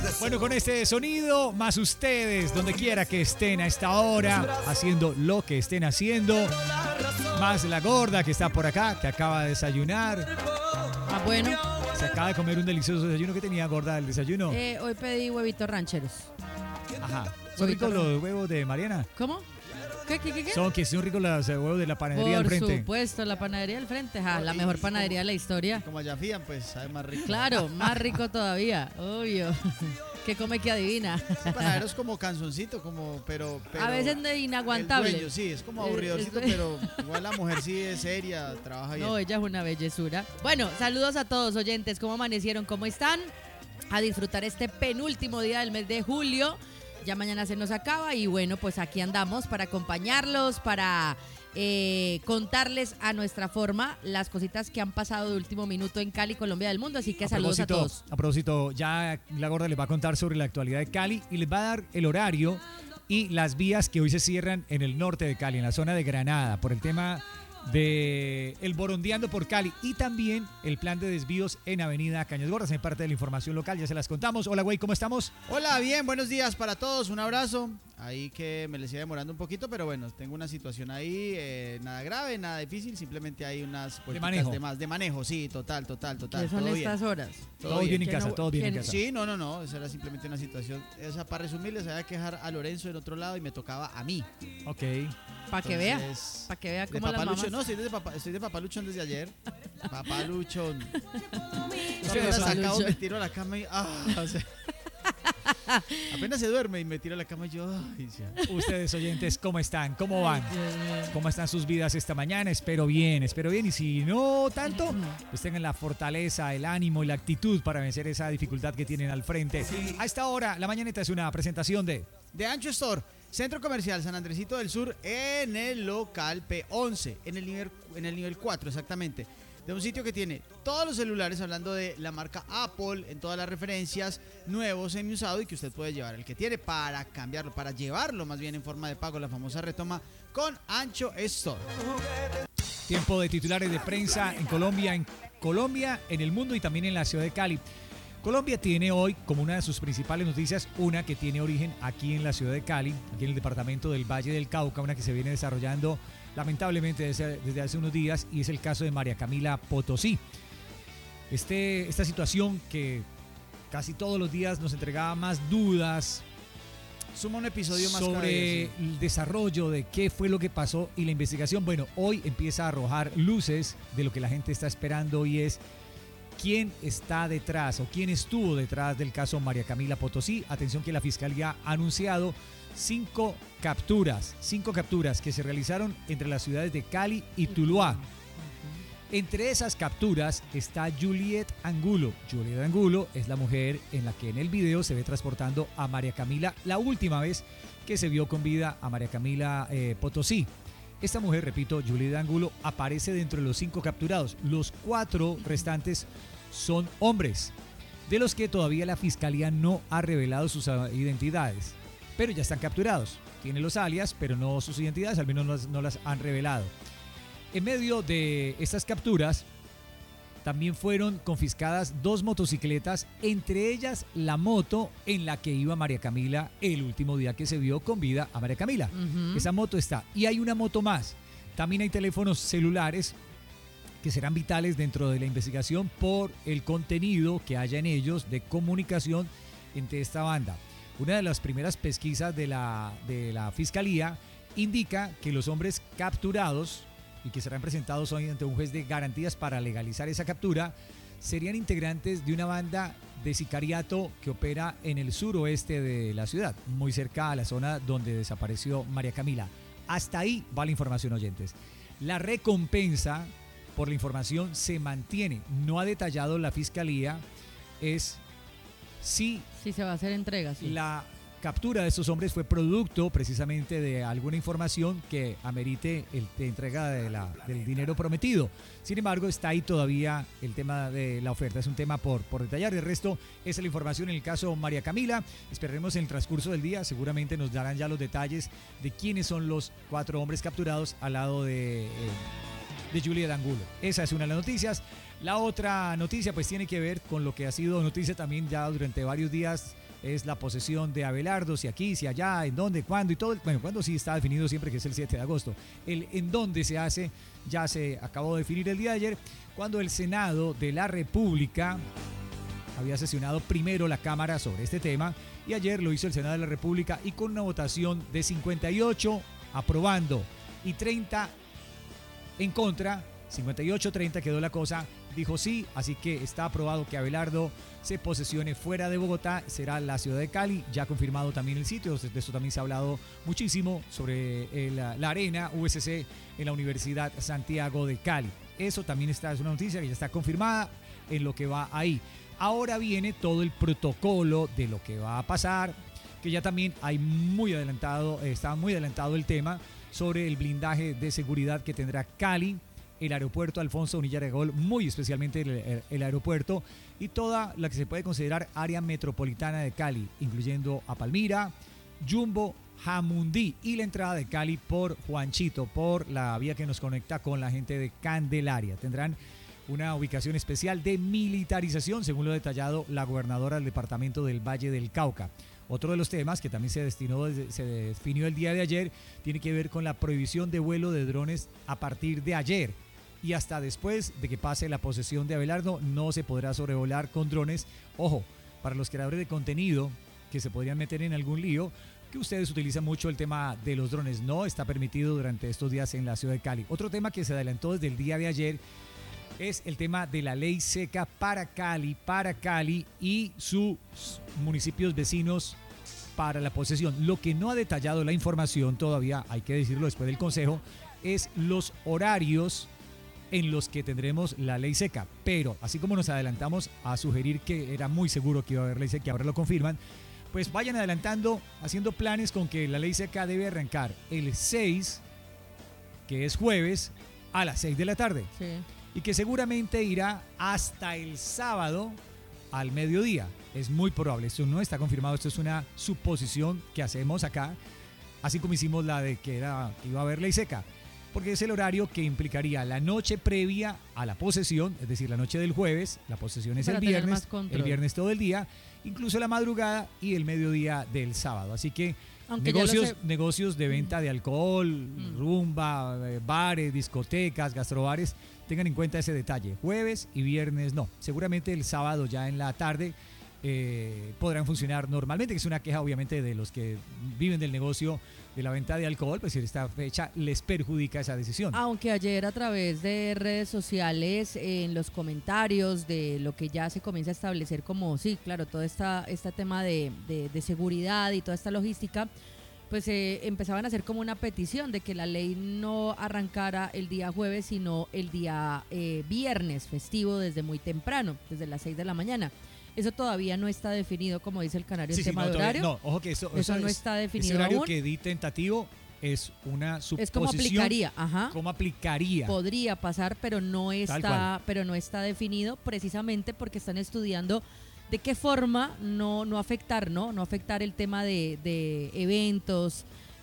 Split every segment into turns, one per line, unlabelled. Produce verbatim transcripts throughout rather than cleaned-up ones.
Bueno, con este sonido, más ustedes, donde quiera que estén a esta hora, haciendo lo que estén haciendo, más la gorda que está por acá, que acaba de desayunar.
Ah, bueno.
Se acaba de comer un delicioso desayuno. Que tenía gorda el desayuno?
Eh, hoy pedí huevitos rancheros.
Ajá. ¿Son ricos los huevos de Mariana?
¿Cómo? ¿Qué, qué, qué, qué?
Son que son ricos los huevos de la panadería al frente.
Por supuesto, la panadería al frente, ja, la mejor panadería de la historia.
Como allá fían, pues sabe más rico.
Claro, más rico todavía, obvio. Que come que adivina.
Ese panadero es como canzoncito, como, pero, pero
a veces de inaguantable.
El dueño, sí, es como aburridorcito, pero igual la mujer sí es seria, trabaja bien.
No, ella es una bellezura. Bueno, saludos a todos oyentes, ¿cómo amanecieron? ¿Cómo están? A disfrutar este penúltimo día del mes de julio. Ya mañana se nos acaba y bueno, pues aquí andamos para acompañarlos, para eh, contarles a nuestra forma las cositas que han pasado de último minuto en Cali, Colombia, del mundo. Así que a saludos a todos.
A propósito, ya la gorda les va a contar sobre la actualidad de Cali y les va a dar el horario y las vías que hoy se cierran en el norte de Cali, en la zona de Granada, por el tema de el Borondeando por Cali y también el plan de desvíos en Avenida Cañas Gordas, en parte de la información local, ya se las contamos. Hola, güey, ¿cómo estamos?
Hola, bien, buenos días para todos, un abrazo. Ahí que me les iba demorando un poquito, pero bueno, tengo una situación ahí, eh, nada grave, nada difícil, simplemente hay unas
de manejo.
de más, de manejo, sí, total, total, total.
¿Qué son
todo
estas
bien.
horas?
Todo,
todo bien en casa,
no,
todo bien en casa.
Sí, no, no, no, esa era simplemente una situación, esa para resumirles, había que dejar a Lorenzo en otro lado y me tocaba a mí.
Ok.
Para que vea, para que vea cómo las mamás...
No, estoy de, papá, estoy de papaluchón desde ayer. Papaluchón.
Ustedes
Apenas acabo, me tiro a la cama y... Ah, o sea, apenas se duerme y me tiro a la cama y yo... Ay, ya.
Ustedes oyentes, ¿cómo están? ¿Cómo van? ¿Cómo están sus vidas esta mañana? Espero bien, espero bien. Y si no tanto, pues tengan la fortaleza, el ánimo y la actitud para vencer esa dificultad que tienen al frente. A esta hora, la mañanita es una presentación de...
De Ancho Store, Centro Comercial San Andresito del Sur, en el local P once, en el nivel, en el nivel cuatro exactamente. De un sitio que tiene todos los celulares, hablando de la marca Apple, en todas las referencias, nuevo, semi-usado, y que usted puede llevar el que tiene para cambiarlo, para llevarlo más bien en forma de pago, la famosa retoma con Ancho Store.
Tiempo de titulares de prensa en Colombia, en Colombia, en el mundo y también en la ciudad de Cali. Colombia tiene hoy como una de sus principales noticias una que tiene origen aquí en la ciudad de Cali, aquí en el departamento del Valle del Cauca, una que se viene desarrollando lamentablemente desde, desde hace unos días, y es el caso de María Camila Potosí. Este, esta situación que casi todos los días nos entregaba más dudas,
suma un episodio más
sobre
día, sí.
el desarrollo de qué fue lo que pasó y la investigación. Bueno, hoy empieza a arrojar luces de lo que la gente está esperando y es quién está detrás o quién estuvo detrás del caso María Camila Potosí. Atención que la Fiscalía ha anunciado cinco capturas, cinco capturas que se realizaron entre las ciudades de Cali y Tuluá. Entre esas capturas está Juliet Angulo. Juliet Angulo es la mujer en la que en el video se ve transportando a María Camila, la última vez que se vio con vida a María Camila eh, Potosí. Esta mujer, repito, Juliet Angulo, aparece dentro de los cinco capturados. Los cuatro restantes son hombres, de los que todavía la Fiscalía no ha revelado sus identidades, pero ya están capturados. Tienen los alias, pero no sus identidades, al menos no las, no las han revelado. En medio de estas capturas, también fueron confiscadas dos motocicletas, entre ellas la moto en la que iba María Camila el último día que se vio con vida a María Camila. Uh-huh. Esa moto está. Y hay una moto más. También hay teléfonos celulares que serán vitales dentro de la investigación por el contenido que haya en ellos de comunicación entre esta banda. Una de las primeras pesquisas de la, de la Fiscalía indica que los hombres capturados y que serán presentados hoy ante un juez de garantías para legalizar esa captura, serían integrantes de una banda de sicariato que opera en el suroeste de la ciudad, muy cerca a la zona donde desapareció María Camila. Hasta ahí va la información, oyentes. La recompensa por la información se mantiene. No ha detallado la Fiscalía es si
sí se va a hacer entrega. Sí.
La captura de estos hombres fue producto precisamente de alguna información que amerite el de entrega de la, del dinero prometido. Sin embargo, está ahí todavía el tema de la oferta. Es un tema por, por detallar. El resto es la información en el caso María Camila. Esperaremos en el transcurso del día. Seguramente nos darán ya los detalles de quiénes son los cuatro hombres capturados al lado de, eh, de Juliet Angulo. Esa es una de las noticias. La otra noticia pues tiene que ver con lo que ha sido noticia también ya durante varios días es la posesión de Abelardo, si aquí, si allá, en dónde, cuándo y todo. Bueno, cuándo sí está definido siempre que es el siete de agosto. El en dónde se hace ya se acabó de definir el día de ayer, cuando el Senado de la República había sesionado primero la Cámara sobre este tema y ayer lo hizo el Senado de la República y con una votación de cincuenta y ocho aprobando y treinta en contra, cincuenta y ocho treinta quedó la cosa, dijo sí, así que está aprobado que Abelardo se posesione fuera de Bogotá, será la ciudad de Cali, ya confirmado también el sitio, de esto también se ha hablado muchísimo sobre el, la arena U S C en la Universidad Santiago de Cali. Eso también está, es una noticia que ya está confirmada en lo que va ahí. Ahora viene todo el protocolo de lo que va a pasar, que ya también hay muy adelantado, está muy adelantado el tema sobre el blindaje de seguridad que tendrá Cali, el aeropuerto Alfonso Bonilla Aregol, muy especialmente el, el, el aeropuerto y toda la que se puede considerar área metropolitana de Cali, incluyendo a Palmira, Jumbo, Jamundí y la entrada de Cali por Juanchito, por la vía que nos conecta con la gente de Candelaria. Tendrán una ubicación especial de militarización, según lo detallado la gobernadora del departamento del Valle del Cauca. Otro de los temas que también se destinó, se definió el día de ayer tiene que ver con la prohibición de vuelo de drones a partir de ayer y hasta después de que pase la posesión de Abelardo no se podrá sobrevolar con drones. Ojo, para los creadores de contenido que se podrían meter en algún lío, que ustedes utilizan mucho el tema de los drones, no está permitido durante estos días en la ciudad de Cali. Otro tema que se adelantó desde el día de ayer es el tema de la ley seca para Cali, para Cali y sus municipios vecinos para la posesión. Lo que no ha detallado la información todavía, hay que decirlo después del consejo, es los horarios en los que tendremos la ley seca. Pero así como nos adelantamos a sugerir que era muy seguro que iba a haber ley seca, que ahora lo confirman, pues vayan adelantando, haciendo planes con que la ley seca debe arrancar el seis, que es jueves, a las seis de la tarde.
Sí.
Y que seguramente irá hasta el sábado al mediodía. Es muy probable, esto no está confirmado, esto es una suposición que hacemos acá, así como hicimos la de que, era, que iba a haber ley seca, porque es el horario que implicaría la noche previa a la posesión, es decir, la noche del jueves, la posesión es
Para
el
tener
viernes,
más control.
el viernes todo el día, incluso la madrugada y el mediodía del sábado. Así que
Aunque ya
negocios,
lo sé-
negocios de venta de alcohol,
Mm.
rumba, eh, bares, discotecas, gastrobares, tengan en cuenta ese detalle. Jueves y viernes no. Seguramente el sábado ya en la tarde eh, podrán funcionar normalmente, que es una queja obviamente de los que viven del negocio de la venta de alcohol, pues si esta fecha les perjudica esa decisión.
Aunque ayer a través de redes sociales, en los comentarios de lo que ya se comienza a establecer como, sí, claro, todo esta, este tema de, de, de seguridad y toda esta logística, pues eh, empezaban a hacer como una petición de que la ley no arrancara el día jueves, sino el día eh, viernes festivo desde muy temprano, desde las seis de la mañana. Eso todavía no está definido, como dice el canario,
Sí,
en
sí,
tema
no,
de
todavía-
horario.
no, ojo que eso,
Eso no
es-
está definido
ese horario
aún.
que di tentativo es una suposición.
Es como aplicaría, ajá.
¿Cómo aplicaría?
Podría pasar, pero no
Tal
está,
cual.
pero no está definido precisamente porque están estudiando de qué forma no, no afectar, ¿no? No afectar el tema de, de eventos.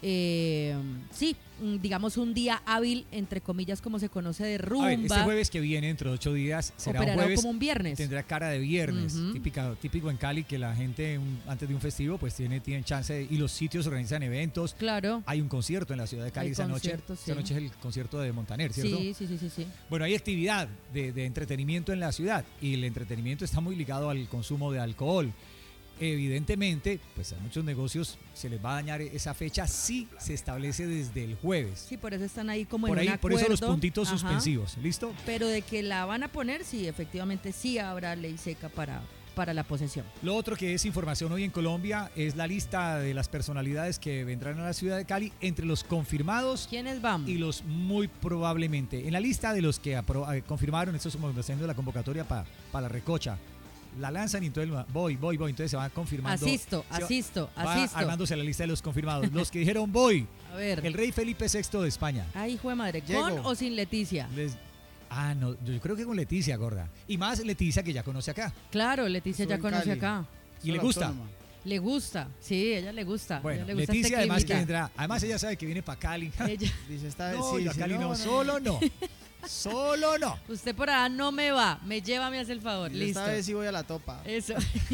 Eh, sí, mm, digamos un día hábil, entre comillas, como se conoce, de rumba.
A ver, este jueves que viene, dentro de ocho días, será un
operará
jueves.
como un viernes.
Tendrá cara de viernes,
Ujú.
típica, típico en Cali, que la gente un- antes de un festivo pues tiene, tienen chance de- y los sitios organizan eventos.
Claro.
Hay un concierto en la ciudad de Cali
Hay
esa noche.
conciertos, sí.
Esa noche es el concierto de Montaner, ¿cierto?
Sí, sí, sí, sí, sí.
Bueno, hay actividad de, de entretenimiento en la ciudad y el entretenimiento está muy ligado al consumo de alcohol. Evidentemente, pues a muchos negocios se les va a dañar esa fecha si se establece desde el jueves.
Sí, por eso están ahí como
Por
en
ahí,
un
por eso los
acuerdo.
puntitos
Ajá.
suspensivos, ¿listo?
Pero de que la van a poner, sí, efectivamente sí habrá ley seca para, para la posesión.
Lo otro que es información hoy en Colombia es la lista de las personalidades que vendrán a la ciudad de Cali entre los confirmados
¿Quiénes van?
y los muy probablemente. En la lista de los que apro- eh, confirmaron, esto es como haciendo la convocatoria para la recocha. La lanzan y entonces voy, voy, voy. Entonces se van confirmando.
Asisto,
se va-
asisto,
va
asisto.
armándose la lista de los confirmados. Los que dijeron voy.
A ver.
El rey Felipe sexto de España.
Ay, hijo de madre, ¿con
Llego.
o sin Leticia?
Les- ah, no, yo creo que con Leticia, gorda. Y más Leticia que ya conoce acá.
Claro, Leticia
Estuvo
ya
en
conoce
Cali.
acá.
Y le
Sola
gusta.
autónoma.
Le gusta, sí, ella le gusta.
Bueno,
ella le gusta
Leticia
este
además que
climita.
vendrá. Además ella sabe que viene para Cali.
Ella-
Dice, esta vez
No,
sí,
yo a
dice,
Cali no,
no, no,
solo no. Solo no.
Usted por allá no me va, me lleva, me hace el favor.
Y
Listo.
esta vez sí voy a la topa.
Eso.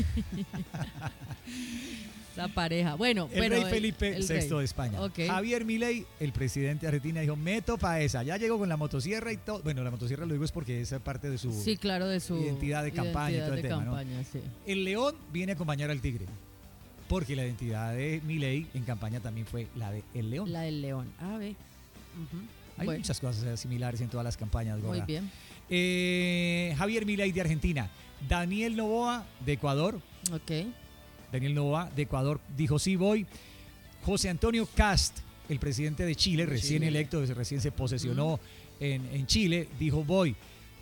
Esa pareja. Bueno,
El
bueno,
rey Felipe
el
sexto
rey.
de España.
Ok.
Javier Milei, el presidente de Argentina, dijo, meto pa' esa. Ya llegó con la motosierra y todo. Bueno, la motosierra lo digo es porque esa es parte de su...
Sí, claro, de su
identidad de campaña y
identidad
todo el
de
tema, ¿no?
campaña, sí.
El león viene a acompañar al tigre. Porque la identidad de Milei en campaña también fue la de el león.
La del león. A ver. Ujú.
Hay
Bueno,
muchas cosas similares en todas las campañas,
muy
Gorda.
bien.
Eh, Javier Milei de Argentina. Daniel Noboa de Ecuador.
Ok.
Daniel Noboa de Ecuador dijo sí voy. José Antonio Cast, el presidente de Chile,
De
recién
Chile.
electo, recién se posesionó en, en Chile, dijo voy.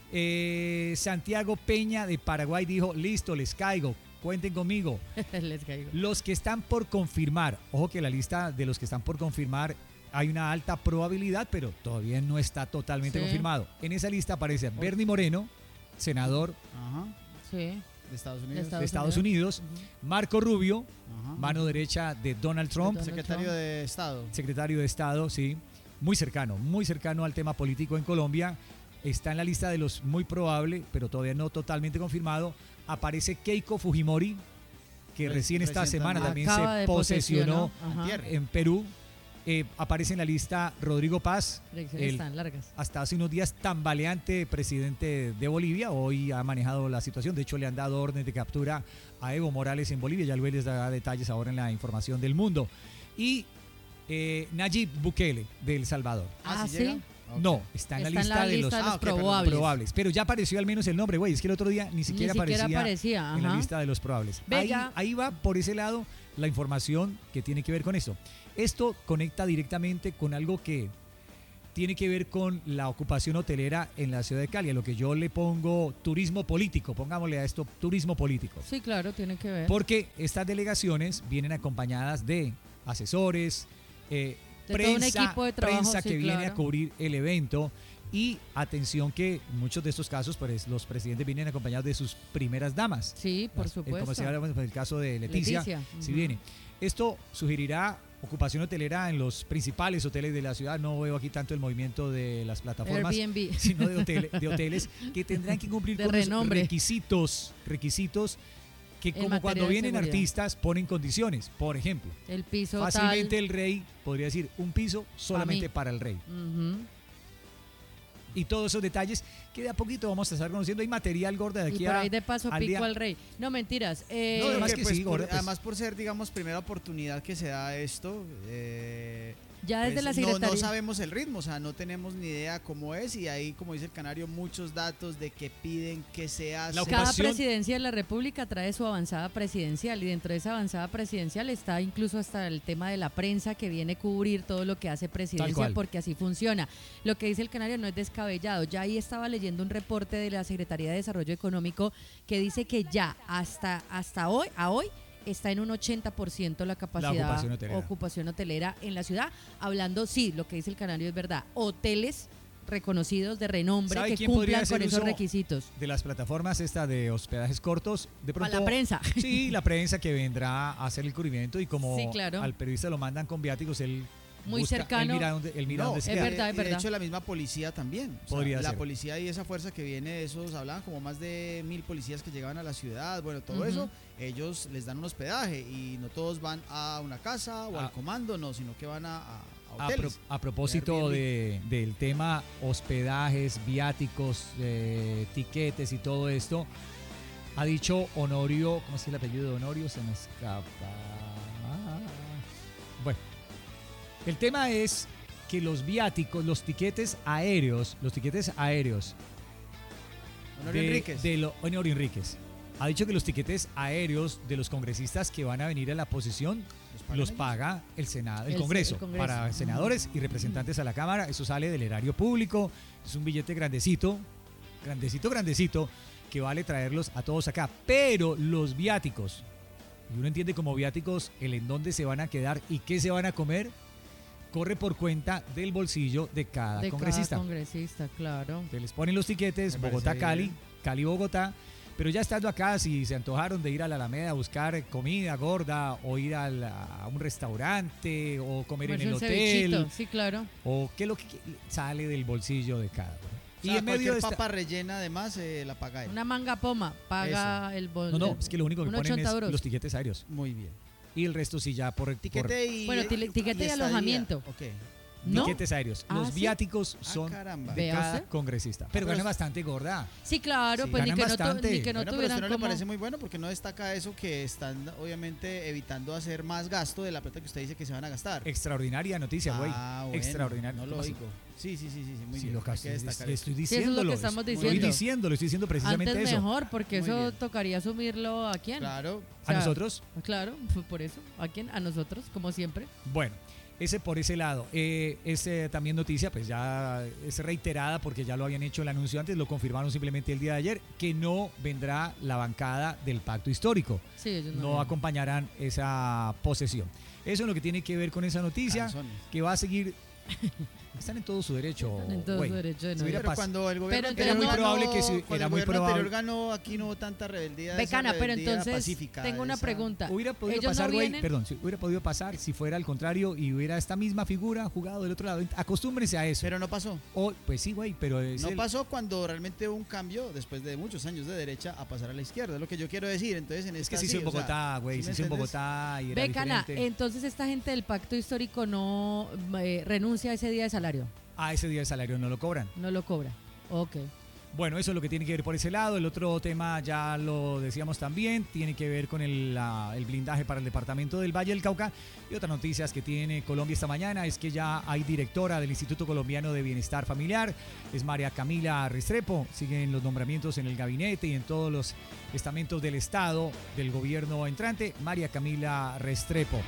Eh, Santiago Peña de Paraguay dijo listo, les caigo, cuenten conmigo.
Les caigo.
Los que están por confirmar, ojo que la lista de los que están por confirmar hay una alta probabilidad, pero todavía no está totalmente
Sí.
confirmado. En esa lista aparece Bernie Moreno, senador
Ajá.
Sí.
De Estados
De
Unidos.
Estados
de Estados
Unidos.
Unidos,
Ujú.
Marco Rubio,
Ajá.
mano derecha de Donald Trump,
Donald
Secretario
Trump.
de Estado.
secretario de Estado, sí, muy cercano, muy cercano al tema político en Colombia. Está en la lista de los muy probable, pero todavía no totalmente confirmado. Aparece Keiko Fujimori, que
Re-
recién esta
recién
semana
también.
también
Acaba
se
de
posesionó
posesionó. Ajá.
Antier.
en Perú. Eh, aparece en la lista Rodrigo Paz,
Elecciones
el
tan largas.
hasta hace unos días tambaleante presidente de Bolivia. Hoy ha manejado la situación. De hecho, le han dado órdenes de captura a Evo Morales en Bolivia. Ya luego les dará detalles ahora en la información del mundo. Y eh, Nayib Bukele, de El Salvador.
Ah,
¿sí
sí.
llega? Ok.
No, está en la
Está
lista, de los,
de los
Ah, ok, perdón,
probables.
probables. Pero ya apareció al menos el nombre, güey. Es que el otro día ni siquiera,
Ni siquiera
aparecía,
aparecía.
en la
ajá.
lista de los probables.
Ve
Ahí,
ya.
ahí va por ese lado la información que tiene que ver con esto. Esto conecta directamente con algo que tiene que ver con la ocupación hotelera en la ciudad de Cali, a lo que yo le pongo turismo político, pongámosle a esto turismo político.
Sí, claro, tiene que ver.
Porque estas delegaciones vienen acompañadas de asesores, eh,
De todo un
prensa,
equipo de trabajo,
prensa
sí,
que viene a
claro.
cubrir el evento. Y atención que en muchos de estos casos, pues los presidentes vienen acompañados de sus primeras damas.
Sí, por
Las- eh,
supuesto.
Como se habla, pues, el caso de Leticia,
Leticia,
si
ujú.
viene. Esto sugerirá ocupación hotelera en los principales hoteles de la ciudad. No veo aquí tanto el movimiento de las plataformas,
Airbnb.
sino de, hotel- de hoteles que tendrán que cumplir
De
con los
renombre.
requisitos, requisitos que
En
como
materia
cuando
de
vienen
seguridad.
artistas ponen condiciones. Por ejemplo,
El piso
fácilmente
tal.
el rey podría decir un piso solamente
mí.
para el rey.
Ujú.
Y todos esos detalles que de a poquito vamos a estar conociendo. Hay material, Gorda, de
Y
aquí
por
a...
ahí de paso
al
pico
día.
al rey. No, mentiras. Eh,
No,
Sí,
además
porque,
que
pues,
sí,
por-
gorda, pues.
además por ser, digamos, primera oportunidad que se da esto, eh,
ya desde
pues,
la
no,
secretaría.
no sabemos el ritmo, o sea, no tenemos ni idea cómo es y ahí, como dice el Canario, muchos datos de qué piden, qué se hace.
La
Cada
ocupación-
presidencia de la República trae su avanzada presidencial y dentro de esa avanzada presidencial está incluso hasta el tema de la prensa que viene a cubrir todo lo que hace presidencia
cual.
porque así funciona. Lo que dice el Canario no es descabellado. Ya ahí estaba leyendo un reporte de la Secretaría de Desarrollo Económico que dice que ya hasta, hasta hoy, a hoy, está en un ochenta por ciento la capacidad
ocupación hotelera.
ocupación hotelera en la ciudad. Hablando, sí, lo que dice el Canario es verdad. Hoteles reconocidos de renombre
¿Sabe
que
quién podría
cumplan
hacer
con esos
uso
requisitos.
De las plataformas esta de hospedajes cortos, de
Para
pronto...
la prensa.
Sí, la prensa que vendrá a hacer el cubrimiento y como
Sí, claro.
al periodista lo mandan con viáticos, él
Muy
busca-
cercano.
Él mira dónde, él mira
No,
dónde se
es
queda.
verdad, es
y de
verdad.
hecho, la misma policía también. O sea,
Podría
la
ser.
policía y esa fuerza que viene, esos hablaban como más de mil policías que llegaban a la ciudad, bueno, todo
Ujú.
eso, ellos les dan un hospedaje y no todos van a una casa o
Ah.
al comando, no, sino que van a, a- a
A, pro-
hoteles.
a propósito de, del tema hospedajes, viáticos, eh, tiquetes y todo esto, ha dicho Honorio, ¿cómo es el apellido de Honorio? Se me escapa. Bueno, el tema es que los viáticos, los tiquetes aéreos, los tiquetes aéreos
Honorio
de,
Enríquez.
de lo- Honorio Enríquez, ha dicho que los tiquetes aéreos de los congresistas que van a venir a la posición
pagan
los
ellos?
paga el Senado, el,
El-
Congreso,
el Congreso.
para senadores y representantes a la Cámara. Eso sale del erario público, es un billete grandecito, grandecito, grandecito, que vale traerlos a todos acá. Pero los viáticos, y uno entiende como viáticos el en dónde se van a quedar y qué se van a comer, corre por cuenta del bolsillo de cada
de
congresista.
cada congresista, claro.
Se les ponen los tiquetes,
Me parece
Bogotá-Cali,
bien.
Cali-Bogotá. Pero ya estando acá, si se antojaron de ir a la Alameda a buscar comida gorda o ir a, la- a un restaurante o comer en
Comerse
el
un
hotel
cevichito, sí, claro.
o qué es lo que sale del bolsillo de cada uno.
O
Y
sea,
en medio
cualquier
de esta-
papa rellena además eh, la paga él.
Una manga poma paga el bol.
No, no, es que lo único que
unos
ponen es
ochenta euros.
los tiquetes aéreos.
Muy bien.
Y el resto sí ya por, por
Tiquete y
Bueno, tile- tiquete y
estadía.
alojamiento.
Ok.
¿No?
tiquetes aéreos.
Ah,
Los
¿sí?
viáticos
Ah,
son
caramba.
de
Vea
cada
usted.
congresista. Pero
pero
gana
es-
bastante gorda.
Sí, claro,
Sí.
pues ni
Ganan
que, no tu-
bastante.
ni que no
Bueno, pero a usted
tuvieran
no le
como...
parece muy bueno porque no destaca eso que están obviamente evitando hacer más gasto de la plata que usted dice que se van a gastar.
Extraordinaria noticia, güey.
Ah, bueno,
Extraordinaria.
No lo
¿Cómo así?
oigo. Sí, sí, sí, sí, sí, muy
Sí,
bien.
lo
hay
casi-
que destacar
estoy
eso.
Sí, eso es lo
diciéndolo.
que estamos
Estoy
diciendo.
diciéndolo, estoy diciendo precisamente
Antes
eso.
mejor, porque
Muy
eso
bien.
tocaría asumirlo a quién.
Claro.
O
¿A
sea,
nosotros?
Claro, fue por eso. ¿A quién? A nosotros, como siempre.
Bueno, ese por ese lado. Eh, es eh, también noticia, pues ya es reiterada porque ya lo habían hecho el anuncio antes, lo confirmaron simplemente el día de ayer, que no vendrá la bancada del pacto histórico.
Sí, ellos no.
No acompañarán esa posesión. Eso es lo que tiene que ver con esa noticia,
Canzones.
que va a seguir... Están en todo su derecho,
Están en todo
güey.
su derecho de
Si
no
hubiera
ir.
Pero
pas-
cuando el gobierno
Pero
anterior
era muy
ganó-
probable que sí,
cuando
era
el
muy
gobierno
probable.
anterior ganó, aquí no hubo tanta rebeldía. esa
Becana, pero
rebeldía
entonces
pacífica,
tengo una
esa-
pregunta.
Hubiera podido
Ellos no
pasar, güey,
vienen-
perdón, si hubiera podido pasar si fuera al contrario y hubiera esta misma figura jugado del otro lado. Acostúmbrense a eso.
Pero no pasó.
O, pues sí, güey, pero es
No
el-
pasó cuando realmente hubo un cambio después de muchos años de derecha a pasar a la izquierda, es lo que yo quiero decir. Entonces, en
es
esta
que se
sí,
hizo en
o sea,
Bogotá, güey,
¿sí
se
me
hizo en
entiendes?
Bogotá y era
Becana,
diferente.
entonces esta gente del pacto histórico no eh, renuncia a ese día de salario,
A ese día de salario no lo cobran.
no lo cobra. Ok.
Bueno, eso es lo que tiene que ver por ese lado. El otro tema ya lo decíamos también, tiene que ver con el, la- el blindaje para el departamento del Valle del Cauca. Y otras noticias que tiene Colombia esta mañana es que ya hay directora del Instituto Colombiano de Bienestar Familiar, es María Camila Restrepo. Siguen los nombramientos en el gabinete y en todos los estamentos del Estado, del gobierno entrante. María Camila Restrepo.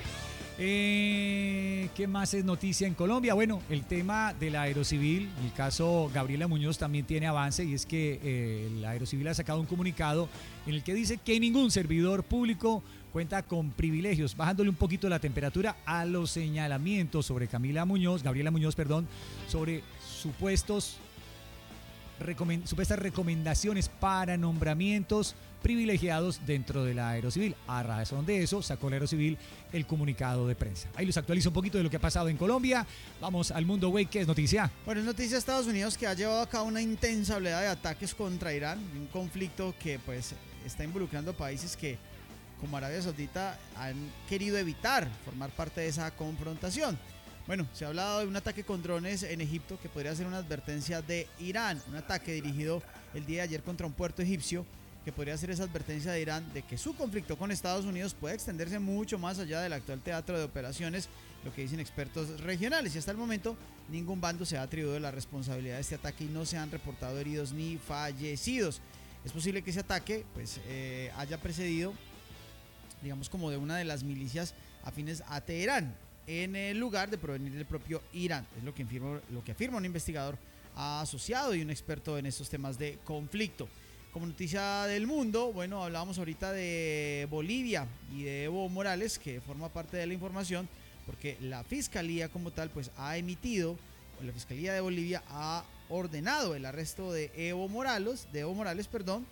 Eh, ¿Qué más es noticia en Colombia? Bueno, el tema del Aerocivil, el caso Gabriela Muñoz también tiene avance y es que eh, el Aerocivil ha sacado un comunicado en el que dice que ningún servidor público cuenta con privilegios, bajándole un poquito la temperatura a los señalamientos sobre Camila Muñoz, Gabriela Muñoz, perdón, sobre supuestos recomen- supuestas recomendaciones para nombramientos privilegiados dentro de la Aerocivil. A razón de eso, sacó la Aerocivil el comunicado de prensa. Ahí los actualizo un poquito de lo que ha pasado en Colombia. Vamos al mundo, güey, ¿qué es noticia?
Bueno, es noticia de Estados Unidos que ha llevado a cabo una intensa oleada de ataques contra Irán, un conflicto que pues está involucrando países que, como Arabia Saudita, han querido evitar formar parte de esa confrontación. Bueno, se ha hablado de un ataque con drones en Egipto que podría ser una advertencia de Irán, un ataque dirigido el día de ayer contra un puerto egipcio que podría ser esa advertencia de Irán de que su conflicto con Estados Unidos puede extenderse mucho más allá del actual teatro de operaciones, lo que dicen expertos regionales. Y hasta el momento ningún bando se ha atribuido la responsabilidad de este ataque y no se han reportado heridos ni fallecidos. Es posible que ese ataque pues eh, haya precedido, digamos, como de una de las milicias afines a Teherán, en el lugar de provenir del propio Irán. Es lo que afirma, lo que afirma un investigador asociado y un experto en estos temas de conflicto. Como noticia del mundo, bueno, hablábamos ahorita de Bolivia y de Evo Morales, que forma parte de la información, porque la fiscalía como tal pues ha emitido, o la fiscalía de Bolivia ha ordenado el arresto de Evo Morales, de Evo Morales, perdón,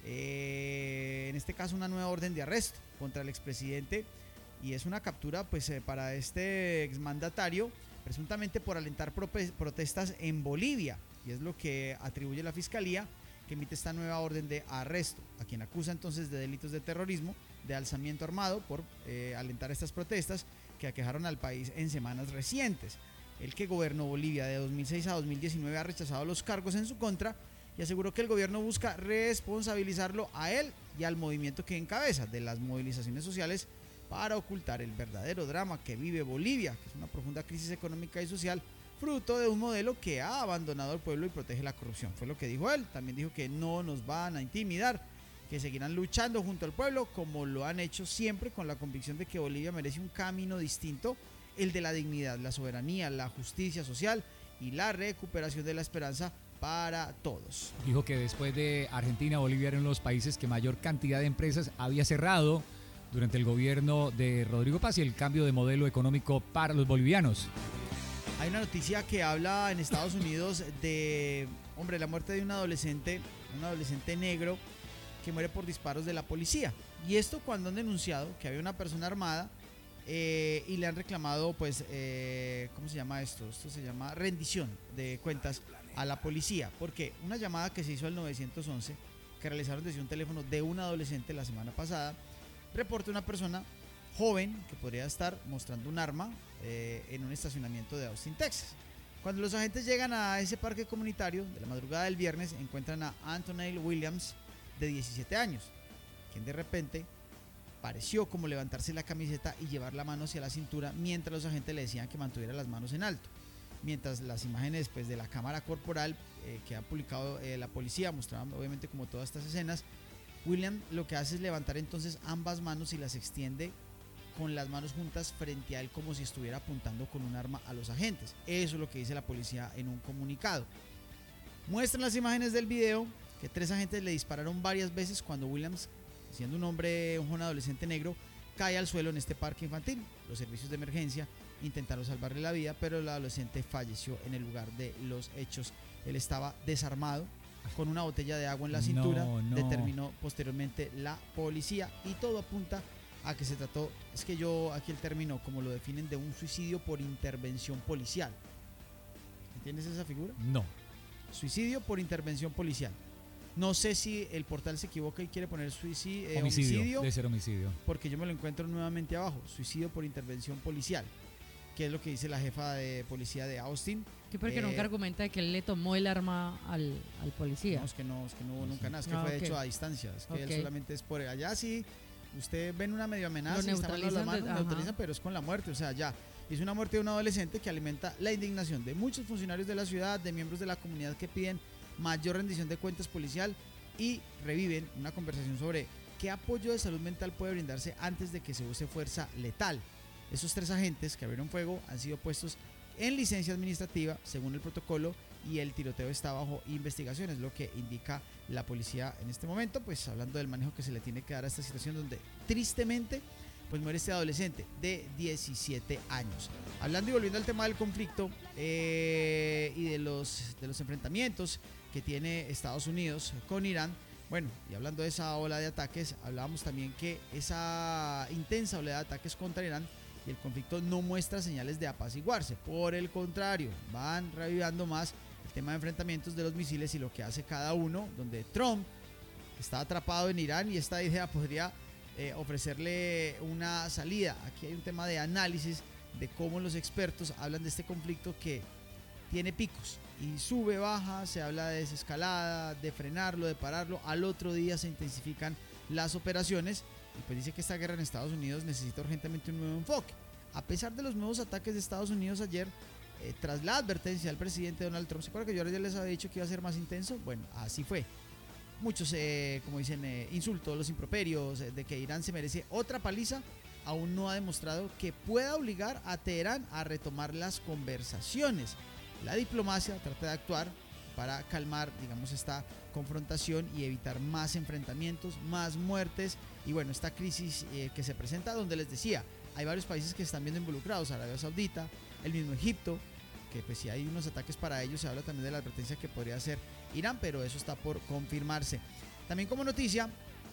eh, en este caso una nueva orden de arresto contra el expresidente, y es una captura pues eh, para este exmandatario, presuntamente por alentar prope- protestas en Bolivia, y es lo que atribuye la fiscalía, que emite esta nueva orden de arresto, a quien acusa entonces de delitos de terrorismo, de alzamiento armado por eh, alentar estas protestas que aquejaron al país en semanas recientes. El que gobernó Bolivia de dos mil seis a dos mil diecinueve ha rechazado los cargos en su contra y aseguró que el gobierno busca responsabilizarlo a él y al movimiento que encabeza de las movilizaciones sociales para ocultar el verdadero drama que vive Bolivia, que es una profunda crisis económica y social, fruto de un modelo que ha abandonado al pueblo y protege la corrupción. Fue lo que dijo él. También dijo que no nos van a intimidar, que seguirán luchando junto al pueblo como lo han hecho siempre, con la convicción de que Bolivia merece un camino distinto, el de la dignidad, la soberanía, la justicia social y la recuperación de la esperanza para todos.
Dijo que después de Argentina, Bolivia eran los países que mayor cantidad de empresas había cerrado durante el gobierno de Rodrigo Paz y el cambio de modelo económico para los bolivianos.
Hay una noticia que habla en Estados Unidos de, hombre, la muerte de un adolescente, un adolescente negro que muere por disparos de la policía. Y esto cuando han denunciado que había una persona armada eh, y le han reclamado, pues, eh, ¿cómo se llama esto? Esto se llama rendición de cuentas a la policía, porque una llamada que se hizo al nueve once, que realizaron desde un teléfono de un adolescente la semana pasada, reporta una persona joven que podría estar mostrando un arma eh, en un estacionamiento de Austin, Texas. Cuando los agentes llegan a ese parque comunitario de la madrugada del viernes, encuentran a Anthony Williams, de diecisiete años, quien de repente pareció como levantarse la camiseta y llevar la mano hacia la cintura mientras los agentes le decían que mantuviera las manos en alto. Mientras las imágenes pues, de la cámara corporal eh, que ha publicado eh, la policía mostraban obviamente como todas estas escenas, William lo que hace es levantar entonces ambas manos y las extiende con las manos juntas frente a él como si estuviera apuntando con un arma a los agentes. Eso es lo que dice la policía en un comunicado. Muestran las imágenes del video que tres agentes le dispararon varias veces cuando Williams, siendo un hombre, un joven adolescente negro, cae al suelo en este parque infantil. Los servicios de emergencia intentaron salvarle la vida, pero el adolescente falleció en el lugar de los hechos. Él estaba desarmado, con una botella de agua en la cintura,
no, no.
determinó posteriormente la policía, y todo apunta a que se trató, es que yo aquí el término, como lo definen, de un suicidio por intervención policial. ¿Entiendes esa figura?
No.
Suicidio por intervención policial. No sé si el portal se equivoca y quiere poner suicidio, eh,
Homicidio,
homicidio,
debe ser homicidio.
porque yo me lo encuentro nuevamente abajo, suicidio por intervención policial, que es lo que dice la jefa de policía de Austin.
Que porque
Eh,
nunca argumenta de que él le tomó el arma al, al policía.
No, es que no, es que no hubo nunca nada, es que
Ah,
fue
ok.
hecho a distancia, es que
Ok.
él solamente es por allá sí, usted ven una medio amenaza
Lo
y está mal las
neutralizan
manos,
de- ajá.
neutralizan, pero es con la muerte, o sea, ya. Es una muerte de un adolescente que alimenta la indignación de muchos funcionarios de la ciudad, de miembros de la comunidad que piden mayor rendición de cuentas policial y reviven una conversación sobre qué apoyo de salud mental puede brindarse antes de que se use fuerza letal. Esos tres agentes que abrieron fuego han sido puestos en licencia administrativa según el protocolo y el tiroteo está bajo investigación, es lo que indica la policía en este momento, pues hablando del manejo que se le tiene que dar a esta situación donde tristemente pues muere este adolescente de diecisiete años. Hablando y volviendo al tema del conflicto eh, y de los, de los enfrentamientos que tiene Estados Unidos con Irán, bueno, y hablando de esa ola de ataques, hablábamos también que esa intensa ola de ataques contra Irán y el conflicto no muestra señales de apaciguarse, por el contrario, van revivando más el tema de enfrentamientos de los misiles y lo que hace cada uno, donde Trump está atrapado en Irán y esta idea podría eh, ofrecerle una salida. Aquí hay un tema de análisis de cómo los expertos hablan de este conflicto que tiene picos y sube, baja, se habla de desescalada, de frenarlo, de pararlo, al otro día se intensifican las operaciones y pues dice que esta guerra en Estados Unidos necesita urgentemente un nuevo enfoque. A pesar de los nuevos ataques de Estados Unidos ayer, eh, tras la advertencia del presidente Donald Trump, ¿se acuerdan que yo ya les había dicho que iba a ser más intenso? Bueno, así fue. Muchos, eh, como dicen, eh, insultos, los improperios, eh, de que Irán se merece otra paliza, aún no ha demostrado que pueda obligar a Teherán a retomar las conversaciones. La diplomacia trata de actuar para calmar, digamos, esta confrontación y evitar más enfrentamientos, más muertes y bueno, esta crisis eh, que se presenta donde les decía, hay varios países que están viendo involucrados, Arabia Saudita, el mismo Egipto, que pues si hay unos ataques para ellos, se habla también de la advertencia que podría hacer Irán, pero eso está por confirmarse. También como noticia,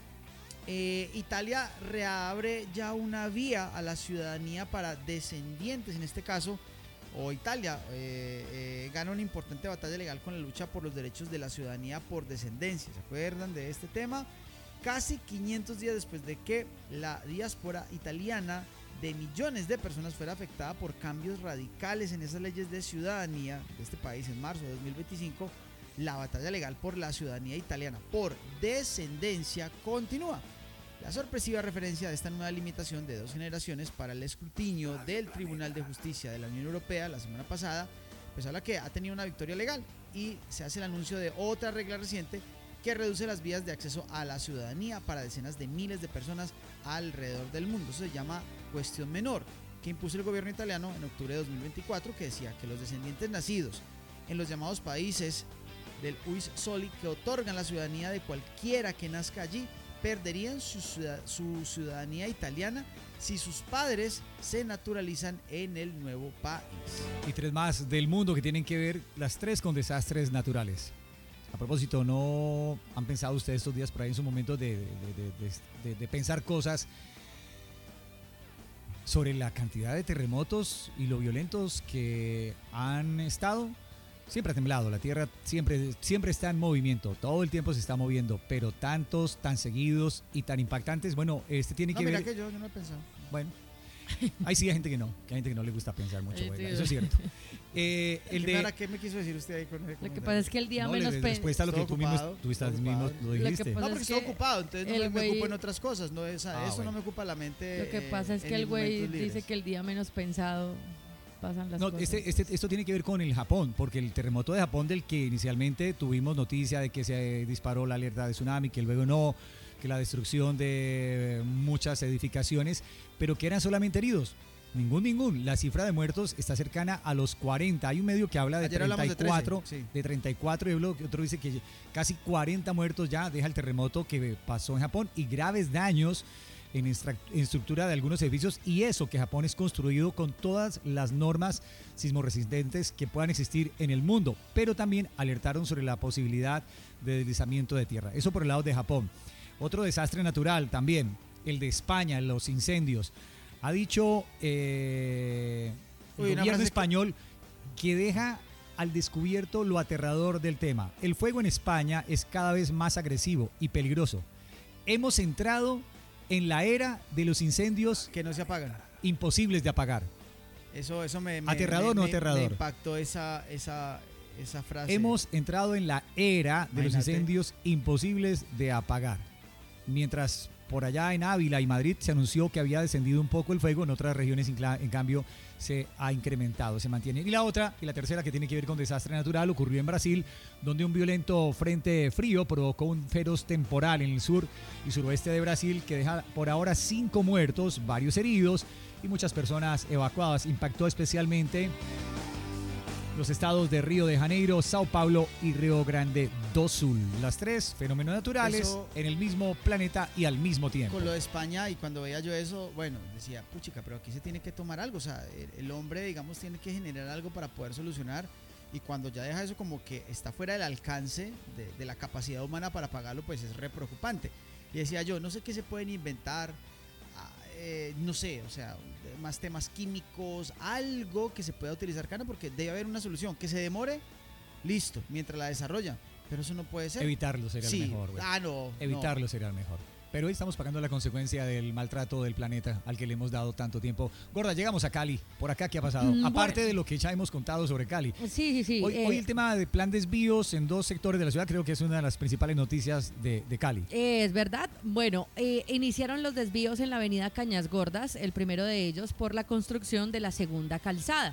eh, Italia reabre ya una vía a la ciudadanía para descendientes, en este caso, o Italia eh, eh, gana una importante batalla legal con la lucha por los derechos de la ciudadanía por descendencia. ¿Se acuerdan de este tema? Casi quinientos días después de que la diáspora italiana de millones de personas fuera afectada por cambios radicales en esas leyes de ciudadanía de este país en marzo de dos mil veinticinco, la batalla legal por la ciudadanía italiana por descendencia continúa. La sorpresiva referencia de esta nueva limitación de dos generaciones para el escrutinio del Tribunal de Justicia de la Unión Europea la semana pasada, pues habla que ha tenido una victoria legal y se hace el anuncio de otra regla reciente que reduce las vías de acceso a la ciudadanía para decenas de miles de personas alrededor del mundo. Eso se llama cuestión menor, que impuso el gobierno italiano en octubre de dos mil veinticuatro, que decía que los descendientes nacidos en los llamados países del Ius Soli, que otorgan la ciudadanía de cualquiera que nazca allí, perderían su, ciudad, su ciudadanía italiana si sus padres se naturalizan en el nuevo país.
Y tres más del mundo que tienen que ver, las tres con desastres naturales. A propósito, ¿no han pensado ustedes estos días por ahí en su momento de, de, de, de, de, de pensar cosas sobre la cantidad de terremotos y lo violentos que han estado? Siempre ha temblado, la Tierra siempre, siempre está en movimiento, todo el tiempo se está moviendo, pero tantos, tan seguidos y tan impactantes, bueno, este tiene
No,
que
mira
ver...
que yo, yo no he pensado.
Bueno, hay sí hay gente que no, que hay gente que no le gusta pensar mucho,
Sí,
oiga,
sí.
eso es cierto. Eh, el
¿Qué,
de...
para ¿Qué me quiso decir usted ahí con ese
Lo que
comentario?
pasa es que el día
No,
menos
le
pe-
respuesta a lo que
Estoy
tú mismo,
ocupado,
tú estás
estoy
mismo
ocupado.
lo
que
dijiste.
pasa-
No,
es
porque
que
estoy ocupado, entonces no
el
me, me
güey-
ocupo en otras cosas, no es,
Ah,
eso
bueno.
no me ocupa la mente.
Lo que
eh,
pasa es
en
que el
mis
güey
momentos
dice
libres.
que el día menos pensado pasan las
No,
cosas.
este, este, esto tiene que ver con el Japón, porque el terremoto de Japón del que inicialmente tuvimos noticia de que se disparó la alerta de tsunami, que luego no, que la destrucción de muchas edificaciones, pero que eran solamente heridos. Ningún, ningún. La cifra de muertos está cercana a los cuarenta. Hay un medio que habla de
Ayer hablamos de
treinta y cuatro,
trece, sí.
de treinta y cuatro, y otro dice que casi cuarenta muertos ya deja el terremoto que pasó en Japón y graves daños en, extra- en estructura de algunos edificios, y eso que Japón es construido con todas las normas sismorresistentes que puedan existir en el mundo, pero también alertaron sobre la posibilidad de deslizamiento de tierra. Eso por el lado de Japón. Otro desastre natural también, el de España, los incendios. Ha dicho eh,
Uy,
el
una
gobierno
frase que-
español que deja al descubierto lo aterrador del tema. El fuego en España es cada vez más agresivo y peligroso. Hemos entrado en la era de los incendios
Que no se apagan.
imposibles de apagar.
Eso, eso me, me-
¿Aterrador o
me-
no
me-
aterrador?
Me impactó esa, esa, esa frase.
Hemos entrado en la era de los
Imagínate.
incendios imposibles de apagar. Mientras por allá en Ávila y Madrid se anunció que había descendido un poco el fuego, en otras regiones en cla- en cambio se ha incrementado, se mantiene. Y la otra, y la tercera, que tiene que ver con desastre natural, ocurrió en Brasil, donde un violento frente frío provocó un feroz temporal en el sur y suroeste de Brasil que deja por ahora cinco muertos, varios heridos y muchas personas evacuadas. Impactó especialmente los estados de Río de Janeiro, Sao Paulo y Río Grande do Sul. Las tres fenómenos naturales
Eso-
en el mismo planeta y al mismo tiempo.
Con lo de España, y cuando veía yo eso, bueno, decía, puchica, pero aquí se tiene que tomar algo. O sea, el, el hombre, digamos, tiene que generar algo para poder solucionar. Y cuando ya deja eso como que está fuera del alcance de, de la capacidad humana para pagarlo, pues es re preocupante. Y decía yo, no sé qué se pueden inventar, ah, eh, no sé, o sea, más temas químicos, algo que se pueda utilizar, Cana, porque debe haber una solución. Que se demore, listo, mientras la desarrollan. Pero eso no puede ser.
Evitarlo sería
Sí.
el mejor. güey.
Ah, no.
Evitarlo
no.
sería el mejor. Pero hoy estamos pagando la consecuencia del maltrato del planeta al que le hemos dado tanto tiempo. Gorda, llegamos a Cali. ¿Por acá qué ha pasado?
Mm,
Aparte
bueno.
de lo que ya hemos contado sobre Cali.
Sí, sí, sí.
Hoy,
eh,
hoy el tema de plan desvíos en dos sectores de la ciudad creo que es una de las principales noticias de, de Cali.
Es verdad. Bueno, eh, iniciaron los desvíos en la avenida Cañas Gordas, el primero de ellos por la construcción de la segunda calzada.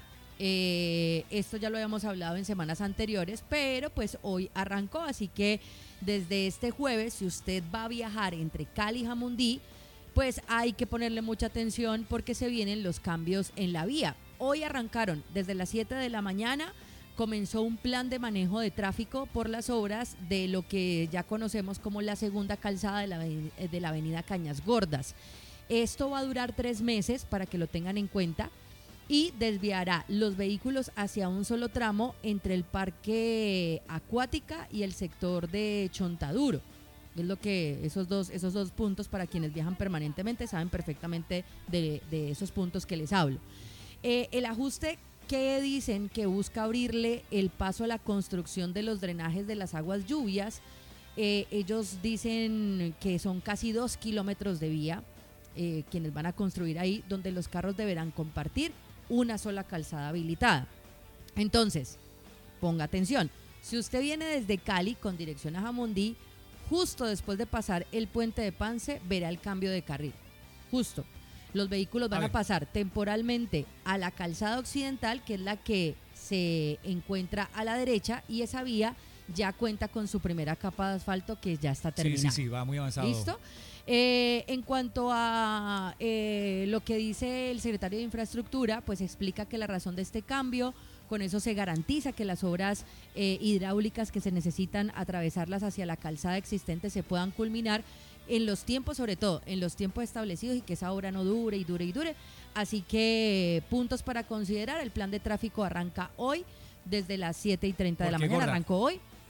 Eh, esto ya lo habíamos hablado en semanas anteriores, pero pues hoy arrancó, así que desde este jueves, si usted va a viajar entre Cali y Jamundí, pues hay que ponerle mucha atención porque se vienen los cambios en la vía. Hoy arrancaron desde las siete de la mañana, comenzó un plan de manejo de tráfico por las obras de lo que ya conocemos como la segunda calzada de la, aveni- de la avenida Cañas Gordas. Esto va a durar tres meses para que lo tengan en cuenta y desviará los vehículos hacia un solo tramo entre el Parque Acuática y el sector de Chontaduro. Es lo que esos dos, esos dos puntos, para quienes viajan permanentemente, saben perfectamente de, de esos puntos que les hablo. Eh, el ajuste que dicen que busca abrirle el paso a la construcción de los drenajes de las aguas lluvias, eh, ellos dicen que son casi dos kilómetros de vía, eh, quienes van a construir ahí, donde los carros deberán compartir una sola calzada habilitada. Entonces, ponga atención, si usted viene desde Cali con dirección a Jamundí, justo después de pasar el puente de Pance, verá el cambio de carril. Justo. Los vehículos van
A
a,
ver.
pasar temporalmente a la calzada occidental, que es la que se encuentra a la derecha, y esa vía ya cuenta con su primera capa de asfalto que ya está
Sí,
terminada.
sí, sí, va muy avanzado.
¿Listo? Eh, en cuanto a eh, lo que dice el secretario de Infraestructura, pues explica que la razón de este cambio, con eso se garantiza que las obras eh, hidráulicas que se necesitan atravesarlas hacia la calzada existente se puedan culminar en los tiempos, sobre todo en los tiempos establecidos, y que esa obra no dure y dure y dure. Así que puntos para considerar: el plan de tráfico arranca hoy desde las siete y treinta de la
Porque,
mañana,
gorda,
arrancó hoy.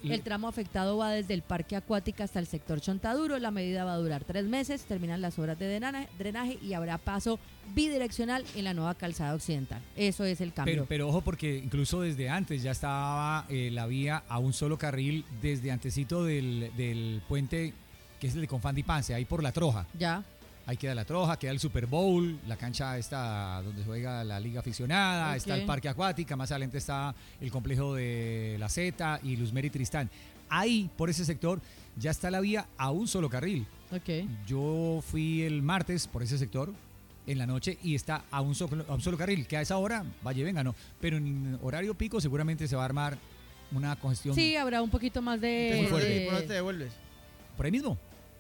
El tramo afectado va desde el Parque Acuática hasta el sector Chontaduro. La medida va a durar tres meses, terminan las obras de drenaje, drenaje y habrá paso bidireccional en la nueva calzada occidental. Eso es el cambio.
Pero, pero ojo, porque incluso desde antes ya estaba eh, la vía a un solo carril, desde antecito del, del puente, que es el de Confandi Pance, ahí por La Troja.
Ya.
Ahí queda La Troja, queda el Super Bowl, la cancha está donde juega la liga aficionada,
Okay.
está el parque acuática, más adelante está el complejo de La Zeta y Luzmeri Tristán. Ahí, por ese sector, ya está la vía a un solo carril.
Ok.
Yo fui el martes por ese sector en la noche y está a un solo, a un solo carril, que a esa hora vaya y venga, ¿no? Pero en horario pico seguramente se va a armar una congestión.
Sí, habrá un poquito más de...
¿Por dónde-
de-
¿Por dónde te devuelves?
Por ahí mismo.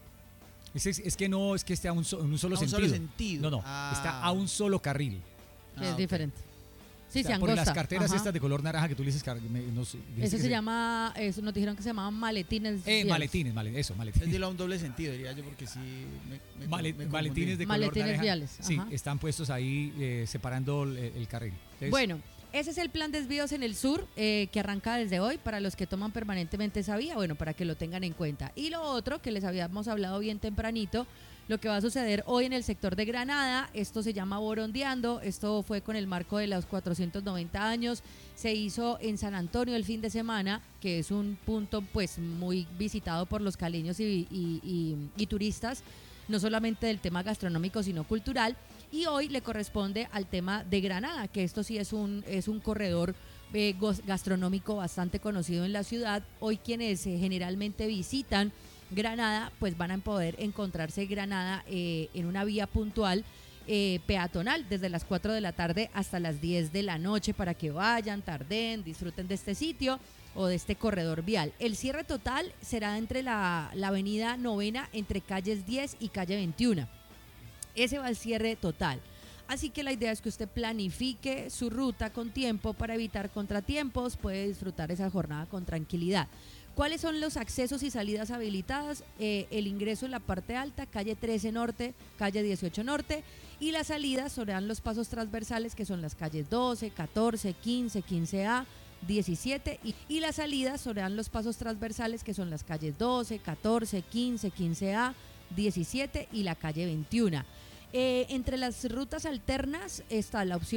Es, es, es que no es que esté a un, so- en un solo
A un
sentido.
solo sentido.
No, no,
Ah.
está a un solo carril.
que
Ah,
es
ok.
diferente. Sí,
O sea,
se
por
angosta.
las carteras
Ajá.
estas de color naranja que tú le dices, car- me- no sé, dijiste
Eso
que
se llama, eso nos dijeron que se llamaban maletines.
Eh,
viales.
maletines, male- eso,
Es
maletines.
dilo a un doble sentido, diría yo, porque sí me, me-
Male-
me
maletines de
confundí.
color
Maletines
naranja.
viales,
Sí,
ajá.
están puestos ahí eh, separando el, el carril. Entonces,
Bueno, ese es el plan desvíos en el sur eh, que arranca desde hoy para los que toman permanentemente esa vía, bueno, para que lo tengan en cuenta. Y lo otro que les habíamos hablado bien tempranito, lo que va a suceder hoy en el sector de Granada, esto se llama Borondeando, esto fue con el marco de los cuatrocientos noventa años, se hizo en San Antonio el fin de semana, que es un punto pues muy visitado por los caleños y, y- y- y turistas, no solamente del tema gastronómico, sino cultural, y hoy le corresponde al tema de Granada, que esto sí es un, es un corredor eh, gos- gastronómico bastante conocido en la ciudad. Hoy quienes eh, generalmente visitan Granada, pues van a poder encontrarse Granada eh, en una vía puntual eh, peatonal desde las cuatro de la tarde hasta las diez de la noche para que vayan, tarden, disfruten de este sitio o de este corredor vial. El cierre total será entre la, la avenida Novena, entre calles diez y calle veintiuno. Ese va el cierre total. Así que la idea es que usted planifique su ruta con tiempo para evitar contratiempos, puede disfrutar esa jornada con tranquilidad. ¿Cuáles son los accesos y salidas habilitadas? Eh, el ingreso en la parte alta, calle trece Norte, calle dieciocho Norte, y las salidas serán los pasos transversales, que son las calles doce, catorce, quince, quince A, diecisiete, y, y las salidas serán los pasos transversales, que son las calles doce, catorce, quince, quince A, diecisiete y la calle veintiuno. Eh, entre las rutas alternas está la opción